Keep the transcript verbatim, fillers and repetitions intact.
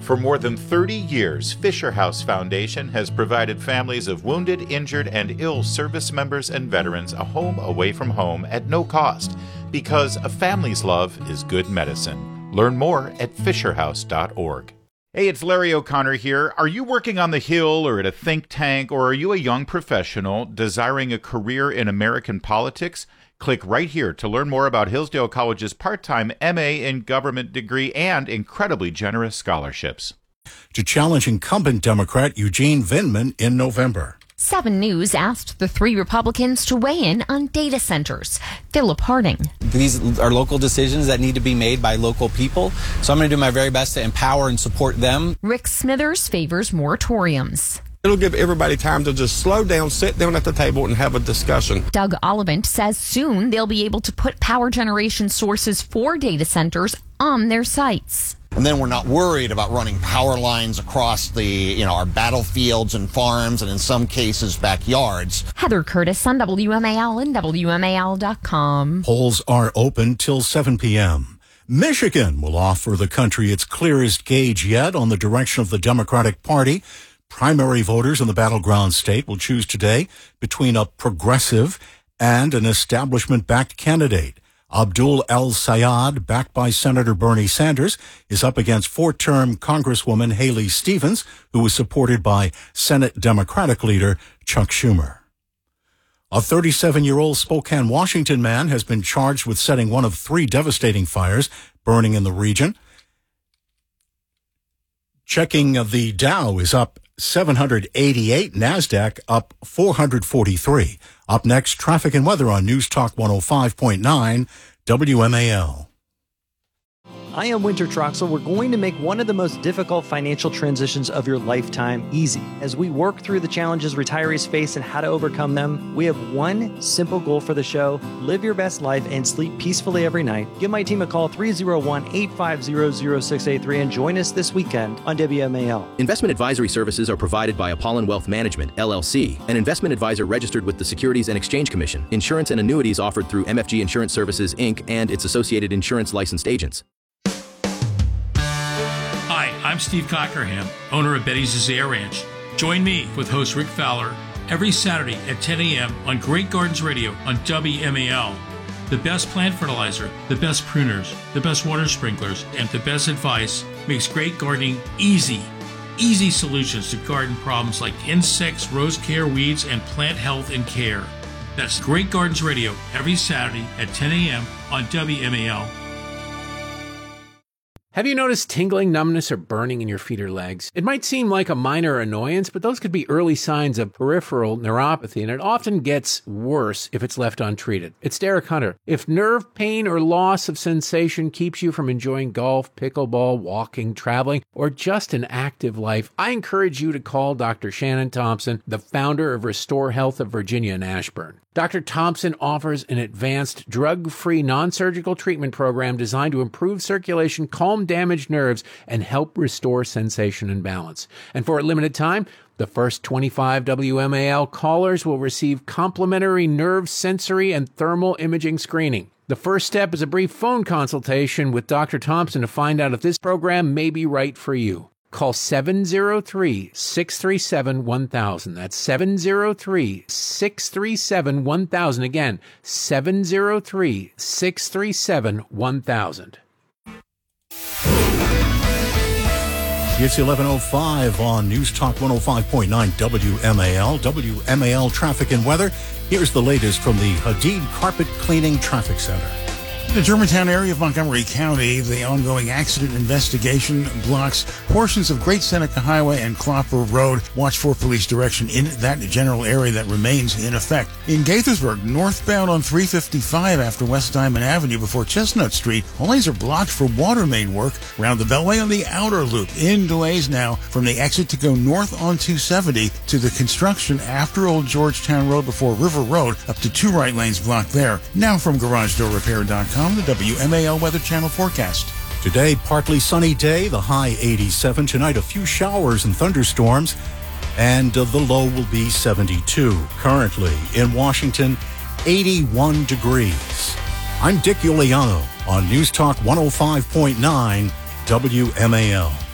For more than thirty years, Fisher House Foundation has provided families of wounded, injured, and ill service members and veterans a home away from home at no cost, because a family's love is good medicine. Learn more at fisher house dot org. Hey, it's Larry O'Connor here. Are you working on the Hill or at a think tank, or are you a young professional desiring a career in American politics? Click right here to learn more about Hillsdale College's part-time M A in government degree and incredibly generous scholarships. To challenge incumbent Democrat Eugene Vindman in November. Seven News asked the three Republicans to weigh in on data centers. Philip Harding. These are local decisions that need to be made by local people, so I'm going to do my very best to empower and support them. Rick Smithers favors moratoriums. It'll give everybody time to just slow down, sit down at the table, and have a discussion. Doug Ollivant says soon they'll be able to put power generation sources for data centers on their sites. And then we're not worried about running power lines across the, you know, our battlefields and farms and in some cases backyards. Heather Curtis on W M A L and W M A L dot com. Polls are open till seven p.m. Michigan will offer the country its clearest gauge yet on the direction of the Democratic Party. Primary voters in the battleground state will choose today between a progressive and an establishment-backed candidate. Abdul El-Sayed, backed by Senator Bernie Sanders, is up against four-term Congresswoman Haley Stevens, who is supported by Senate Democratic leader Chuck Schumer. A thirty-seven-year-old Spokane, Washington man has been charged with setting one of three devastating fires burning in the region. Checking of the Dow is up seven hundred eighty-eight, NASDAQ up four hundred forty-three. Up next, traffic and weather on News Talk one oh five point nine W M A L. I am Winter Troxel. We're going to make one of the most difficult financial transitions of your lifetime easy. As we work through the challenges retirees face and how to overcome them, we have one simple goal for the show: live your best life and sleep peacefully every night. Give my team a call, three oh one, eight five zero, zero six eight three, and join us this weekend on W M A L. Investment advisory services are provided by Apollon Wealth Management, L L C, an investment advisor registered with the Securities and Exchange Commission. Insurance and annuities offered through M F G Insurance Services, Incorporated and its associated insurance licensed agents. Hi, I'm Steve Cockerham, owner of Betty's Azalea Ranch. Join me with host Rick Fowler every Saturday at ten a.m. on Great Gardens Radio on W M A L. The best plant fertilizer, the best pruners, the best water sprinklers, and the best advice makes great gardening easy. Easy solutions to garden problems like insects, rose care, weeds, and plant health and care. That's Great Gardens Radio every Saturday at ten a.m. on W M A L. Have you noticed tingling, numbness, or burning in your feet or legs? It might seem like a minor annoyance, but those could be early signs of peripheral neuropathy, and it often gets worse if it's left untreated. It's Derek Hunter. If nerve pain or loss of sensation keeps you from enjoying golf, pickleball, walking, traveling, or just an active life, I encourage you to call Doctor Shannon Thompson, the founder of Restore Health of Virginia in Ashburn. Doctor Thompson offers an advanced, drug-free, non-surgical treatment program designed to improve circulation, calm damaged nerves, and help restore sensation and balance. And for a limited time, the first twenty-five W M A L callers will receive complimentary nerve, sensory, and thermal imaging screening. The first step is a brief phone consultation with Doctor Thompson to find out if this program may be right for you. Call seven oh three, six three seven, one thousand. That's seven oh three, six three seven, one thousand. Again, seven oh three, six three seven, one thousand. It's eleven oh five on News Talk one oh five point nine W M A L. W M A L traffic and weather. Here's the latest from the Hadid Carpet Cleaning Traffic Center. The Germantown area of Montgomery County, the ongoing accident investigation blocks portions of Great Seneca Highway and Clopper Road. Watch for police direction in that general area that remains in effect. In Gaithersburg, northbound on three fifty-five after West Diamond Avenue before Chestnut Street, all lanes are blocked for water main work around the Beltway on the outer loop. In delays now from the exit to go north on two seventy to the construction after Old Georgetown Road before River Road, up to two right lanes blocked there. Now from garage door repair dot com. The W M A L Weather Channel forecast. Today, partly sunny day, the high eighty-seven. Tonight, a few showers and thunderstorms, and uh, the low will be seventy-two. Currently, in Washington, eighty-one degrees. I'm Dick Iuliano on News Talk one oh five point nine W M A L.